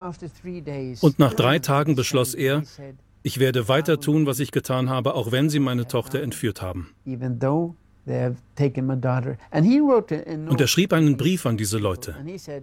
Und nach 3 Tagen beschloss er, ich werde weiter tun, was ich getan habe, auch wenn sie meine Tochter entführt haben. Und er schrieb einen Brief an diese Leute.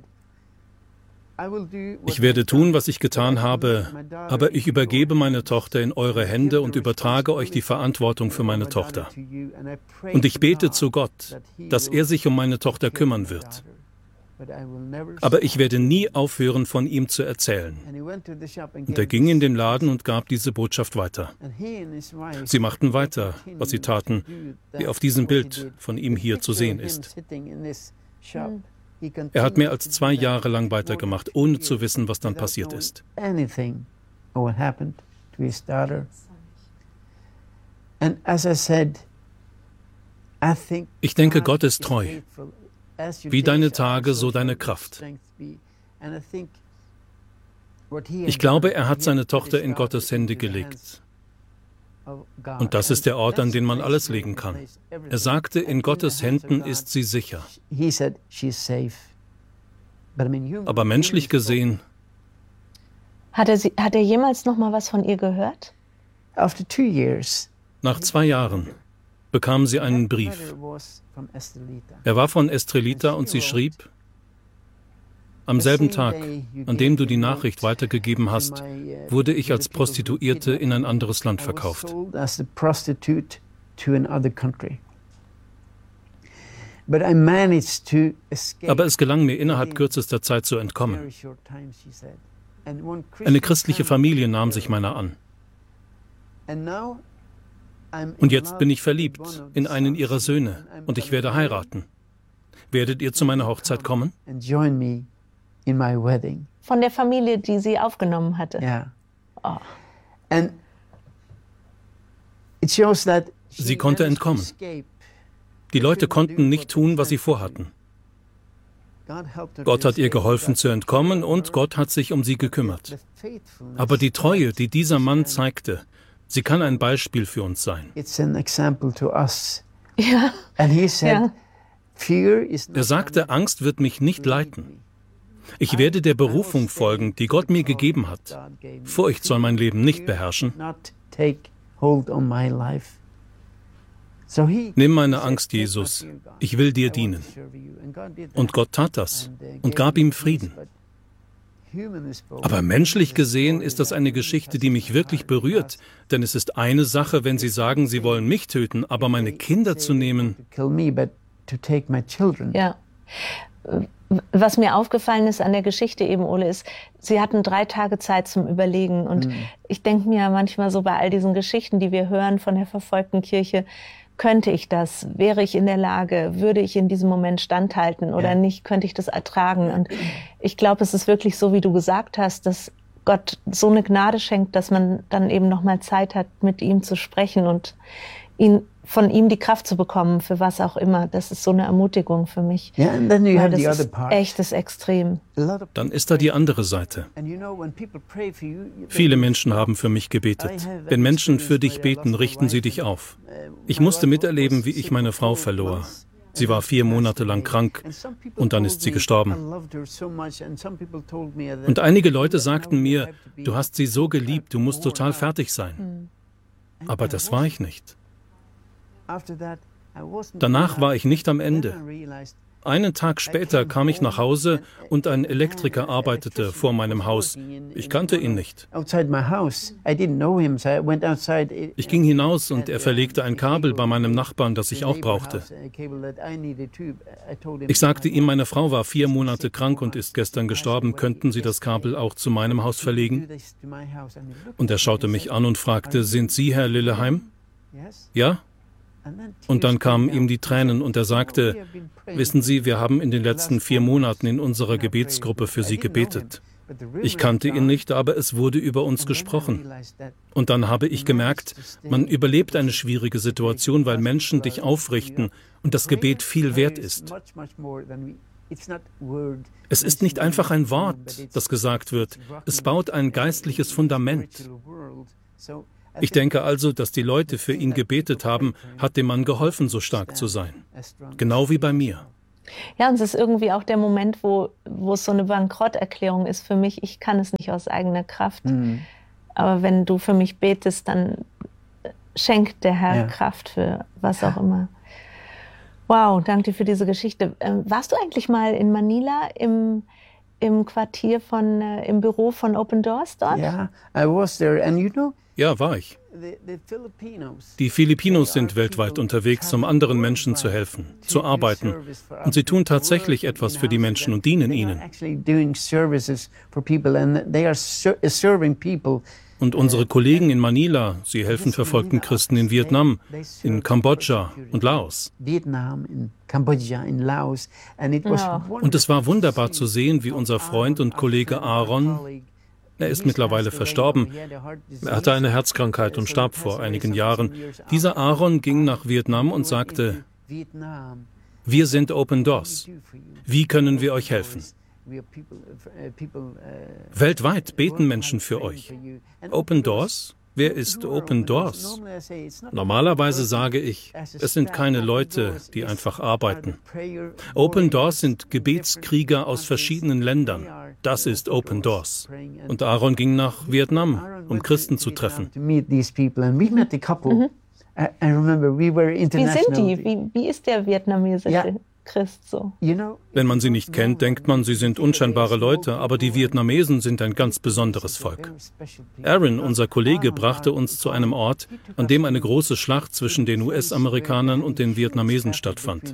Ich werde tun, was ich getan habe, aber ich übergebe meine Tochter in eure Hände und übertrage euch die Verantwortung für meine Tochter. Und ich bete zu Gott, dass er sich um meine Tochter kümmern wird. Aber ich werde nie aufhören, von ihm zu erzählen. Und er ging in den Laden und gab diese Botschaft weiter. Sie machten weiter, was sie taten, wie auf diesem Bild von ihm hier zu sehen ist. Er hat mehr als 2 Jahre lang weitergemacht, ohne zu wissen, was dann passiert ist. Ich denke, Gott ist treu. Wie deine Tage, so deine Kraft. Ich glaube, er hat seine Tochter in Gottes Hände gelegt. Und das ist der Ort, an den man alles legen kann. Er sagte, in Gottes Händen ist sie sicher. Aber menschlich gesehen... Hat er jemals noch mal was von ihr gehört? Nach 2 Jahren bekam sie einen Brief. Er war von Estrelita und sie schrieb: Am selben Tag, an dem du die Nachricht weitergegeben hast, wurde ich als Prostituierte in ein anderes Land verkauft. Aber es gelang mir innerhalb kürzester Zeit zu entkommen. Eine christliche Familie nahm sich meiner an. Und jetzt bin ich verliebt in einen ihrer Söhne und ich werde heiraten. Werdet ihr zu meiner Hochzeit kommen? Von der Familie, die sie aufgenommen hatte? Ja. Oh. Sie konnte entkommen. Die Leute konnten nicht tun, was sie vorhatten. Gott hat ihr geholfen zu entkommen und Gott hat sich um sie gekümmert. Aber die Treue, die dieser Mann zeigte, sie kann ein Beispiel für uns sein. Ja. Er sagte, Angst wird mich nicht leiten. Ich werde der Berufung folgen, die Gott mir gegeben hat. Furcht soll mein Leben nicht beherrschen. Nimm meine Angst, Jesus. Ich will dir dienen. Und Gott tat das und gab ihm Frieden. Aber menschlich gesehen ist das eine Geschichte, die mich wirklich berührt. Denn es ist eine Sache, wenn Sie sagen, Sie wollen mich töten, aber meine Kinder zu nehmen. Ja. Was mir aufgefallen ist an der Geschichte eben, Ole, ist, Sie hatten 3 Tage Zeit zum Überlegen. Und ich denke mir manchmal so bei all diesen Geschichten, die wir hören von der verfolgten Kirche, könnte ich das? Wäre ich in der Lage? Würde ich in diesem Moment standhalten oder nicht? Könnte ich das ertragen? Und ich glaube, es ist wirklich so, wie du gesagt hast, dass Gott so eine Gnade schenkt, dass man dann eben noch mal Zeit hat, mit ihm zu sprechen und von ihm die Kraft zu bekommen, für was auch immer. Das ist so eine Ermutigung für mich. Weil das ist echtes Extrem. Dann ist da die andere Seite. Viele Menschen haben für mich gebetet. Wenn Menschen für dich beten, richten sie dich auf. Ich musste miterleben, wie ich meine Frau verlor. Sie war 4 Monate lang krank und dann ist sie gestorben. Und einige Leute sagten mir, du hast sie so geliebt, du musst total fertig sein. Aber das war ich nicht. Danach war ich nicht am Ende. Einen Tag später kam ich nach Hause und ein Elektriker arbeitete vor meinem Haus. Ich kannte ihn nicht. Ich ging hinaus und er verlegte ein Kabel bei meinem Nachbarn, das ich auch brauchte. Ich sagte ihm, meine Frau war 4 Monate krank und ist gestern gestorben. Könnten Sie das Kabel auch zu meinem Haus verlegen? Und er schaute mich an und fragte, sind Sie Herr Lilleheim? Ja? Und dann kamen ihm die Tränen und er sagte, wissen Sie, wir haben in den letzten 4 Monaten in unserer Gebetsgruppe für Sie gebetet. Ich kannte ihn nicht, aber es wurde über uns gesprochen. Und dann habe ich gemerkt, man überlebt eine schwierige Situation, weil Menschen dich aufrichten und das Gebet viel wert ist. Es ist nicht einfach ein Wort, das gesagt wird. Es baut ein geistliches Fundament. Ich denke also, dass die Leute für ihn gebetet haben, hat dem Mann geholfen, so stark zu sein. Genau wie bei mir. Ja, und es ist irgendwie auch der Moment, wo es so eine Bankrotterklärung ist für mich. Ich kann es nicht aus eigener Kraft. Aber wenn du für mich betest, dann schenkt der Herr Kraft für was auch immer. Wow, danke dir für diese Geschichte. Warst du eigentlich mal in Manila im Quartier im Büro von Open Doors dort? Yeah, I was there, and Ja, war ich. Die Filipinos sind weltweit unterwegs, um anderen Menschen zu helfen, zu arbeiten. Und sie tun tatsächlich etwas für die Menschen und dienen ihnen. Und unsere Kollegen in Manila, sie helfen verfolgten Christen in Vietnam, in Kambodscha und Laos. Und es war wunderbar zu sehen, wie unser Freund und Kollege Aaron, er ist mittlerweile verstorben, er hatte eine Herzkrankheit und starb vor einigen Jahren. Dieser Aaron ging nach Vietnam und sagte, wir sind Open Doors. Wie können wir euch helfen? Weltweit beten Menschen für euch. Open Doors? Wer ist Open Doors? Normalerweise sage ich, es sind keine Leute, die einfach arbeiten. Open Doors sind Gebetskrieger aus verschiedenen Ländern. Das ist Open Doors. Und Aaron ging nach Vietnam, um Christen zu treffen. Wie sind die? Wie ist der vietnamesische Christ so? Wenn man sie nicht kennt, denkt man, sie sind unscheinbare Leute, aber die Vietnamesen sind ein ganz besonderes Volk. Aaron, unser Kollege, brachte uns zu einem Ort, an dem eine große Schlacht zwischen den US-Amerikanern und den Vietnamesen stattfand.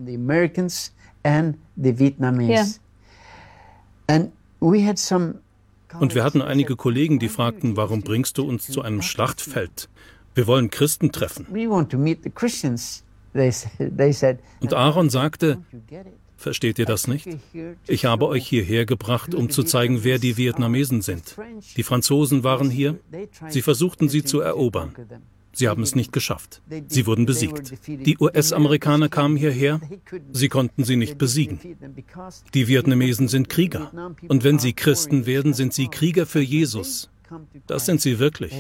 Und wir hatten einige Kollegen, die fragten, warum bringst du uns zu einem Schlachtfeld? Wir wollen Christen treffen. Und Aaron sagte, versteht ihr das nicht? Ich habe euch hierher gebracht, um zu zeigen, wer die Vietnamesen sind. Die Franzosen waren hier, sie versuchten sie zu erobern. Sie haben es nicht geschafft. Sie wurden besiegt. Die US-Amerikaner kamen hierher, sie konnten sie nicht besiegen. Die Vietnamesen sind Krieger. Und wenn sie Christen werden, sind sie Krieger für Jesus. Das sind sie wirklich.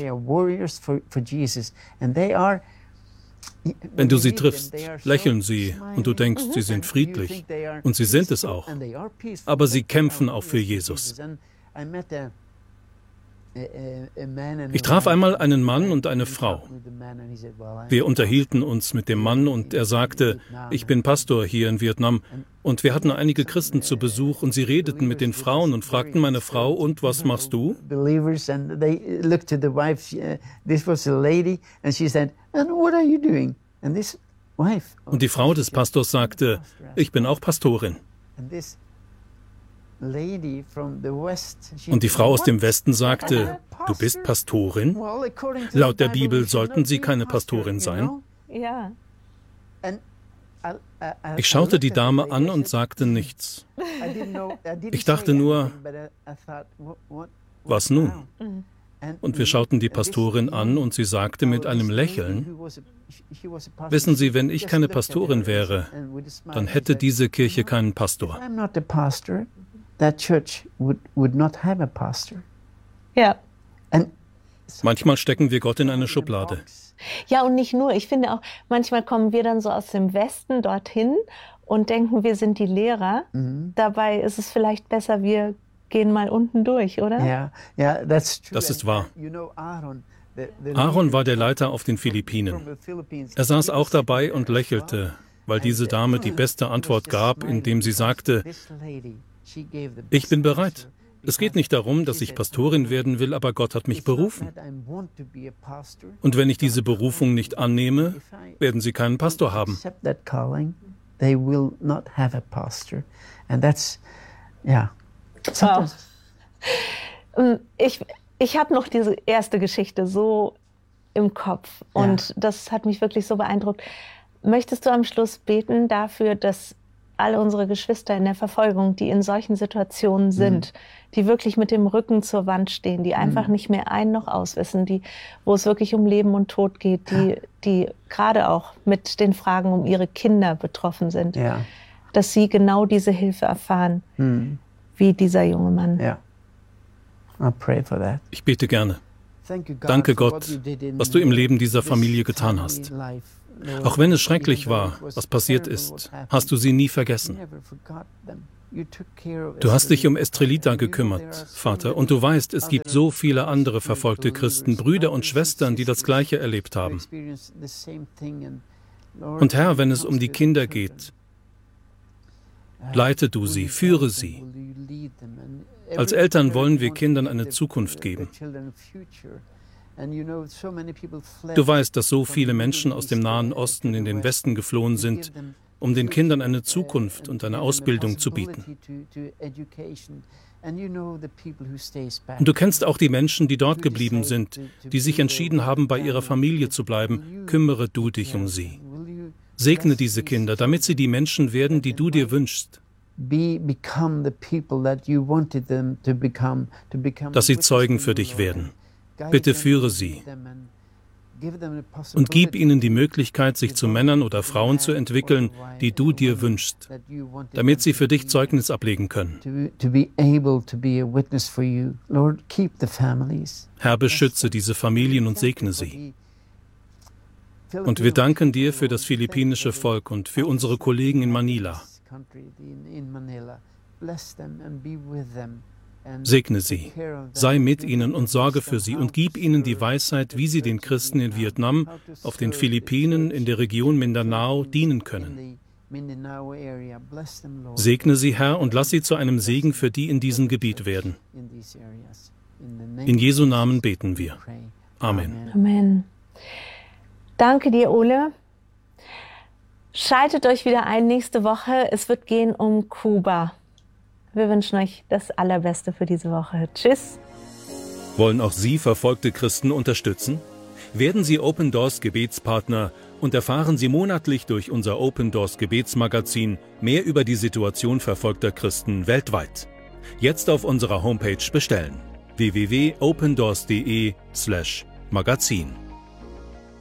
Wenn du sie triffst, lächeln sie und du denkst, sie sind friedlich. Und sie sind es auch. Aber sie kämpfen auch für Jesus. Ich traf einmal einen Mann und eine Frau. Wir unterhielten uns mit dem Mann und er sagte, ich bin Pastor hier in Vietnam. Und wir hatten einige Christen zu Besuch und sie redeten mit den Frauen und fragten meine Frau, und was machst du? Und die Frau des Pastors sagte, ich bin auch Pastorin. Und die Frau aus dem Westen sagte, du bist Pastorin? Laut der Bibel sollten Sie keine Pastorin sein. Ja. Ich schaute die Dame an und sagte nichts. Ich dachte nur, was nun? Und wir schauten die Pastorin an und sie sagte mit einem Lächeln, wissen Sie, wenn ich keine Pastorin wäre, dann hätte diese Kirche keinen Pastor. Ja. Manchmal stecken wir Gott in eine Schublade. Ja, und nicht nur. Ich finde auch, manchmal kommen wir dann so aus dem Westen dorthin und denken, wir sind die Lehrer. Dabei ist es vielleicht besser, wir gehen mal unten durch, oder? Das ist wahr. Aaron war der Leiter auf den Philippinen. Er saß auch dabei und lächelte, weil diese Dame die beste Antwort gab, indem sie sagte, ich bin bereit. Es geht nicht darum, dass ich Pastorin werden will, aber Gott hat mich berufen. Und wenn ich diese Berufung nicht annehme, werden Sie keinen Pastor haben. Wow. Ich habe noch diese erste Geschichte so im Kopf und das hat mich wirklich so beeindruckt. Möchtest du am Schluss beten dafür, dass alle unsere Geschwister in der Verfolgung, die in solchen Situationen sind, die wirklich mit dem Rücken zur Wand stehen, die einfach nicht mehr ein noch aus wissen, wo es wirklich um Leben und Tod geht, die gerade auch mit den Fragen um ihre Kinder betroffen sind, dass sie genau diese Hilfe erfahren, wie dieser junge Mann. I'll pray for that. Ich bete gerne. Danke Gott, was du im Leben dieser Familie getan hast. Auch wenn es schrecklich war, was passiert ist, hast du sie nie vergessen. Du hast dich um Estrelita gekümmert, Vater, und du weißt, es gibt so viele andere verfolgte Christen, Brüder und Schwestern, die das Gleiche erlebt haben. Und Herr, wenn es um die Kinder geht, leite du sie, führe sie. Als Eltern wollen wir Kindern eine Zukunft geben. Du weißt, dass so viele Menschen aus dem Nahen Osten in den Westen geflohen sind, um den Kindern eine Zukunft und eine Ausbildung zu bieten. Und du kennst auch die Menschen, die dort geblieben sind, die sich entschieden haben, bei ihrer Familie zu bleiben. Kümmere du dich um sie. Segne diese Kinder, damit sie die Menschen werden, die du dir wünschst. Dass sie Zeugen für dich werden. Bitte führe sie und gib ihnen die Möglichkeit, sich zu Männern oder Frauen zu entwickeln, die du dir wünschst, damit sie für dich Zeugnis ablegen können. Herr, beschütze diese Familien und segne sie. Und wir danken dir für das philippinische Volk und für unsere Kollegen in Manila. Segne sie, sei mit ihnen und sorge für sie und gib ihnen die Weisheit, wie sie den Christen in Vietnam, auf den Philippinen, in der Region Mindanao dienen können. Segne sie, Herr, und lass sie zu einem Segen für die in diesem Gebiet werden. In Jesu Namen beten wir. Amen. Amen. Danke dir, Ole. Schaltet euch wieder ein nächste Woche. Es wird gehen um Kuba. Wir wünschen euch das Allerbeste für diese Woche. Tschüss. Wollen auch Sie verfolgte Christen unterstützen? Werden Sie Open Doors Gebetspartner und erfahren Sie monatlich durch unser Open Doors Gebetsmagazin mehr über die Situation verfolgter Christen weltweit. Jetzt auf unserer Homepage bestellen: www.opendoors.de/magazin.